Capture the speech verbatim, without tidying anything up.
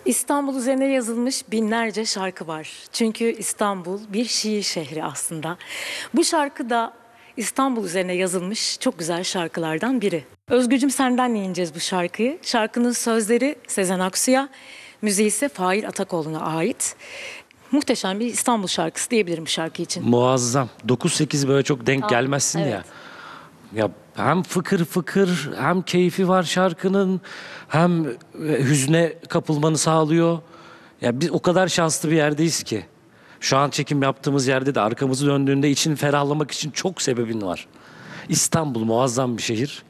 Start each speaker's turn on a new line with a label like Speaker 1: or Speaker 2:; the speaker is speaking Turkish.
Speaker 1: İstanbul üzerine yazılmış binlerce şarkı var. Çünkü İstanbul bir şiir şehri aslında. Bu şarkı da İstanbul üzerine yazılmış çok güzel şarkılardan biri. Özgürcüm senden dinleyeceğiz bu şarkıyı. Şarkının sözleri Sezen Aksu'ya, müziği ise Fail Atakoğlu'na ait. Muhteşem bir İstanbul şarkısı diyebilirim bu şarkı için.
Speaker 2: Muazzam. dokuz sekiz böyle çok denk
Speaker 1: Aa,
Speaker 2: gelmezsin
Speaker 1: evet.
Speaker 2: ya. Ya hem fıkır fıkır hem keyfi var şarkının, hem hüzne kapılmanı sağlıyor. Ya biz o kadar şanslı bir yerdeyiz ki. Şu an çekim yaptığımız yerde de arkamızı döndüğünde için ferahlamak için çok sebebin var. İstanbul muazzam bir şehir.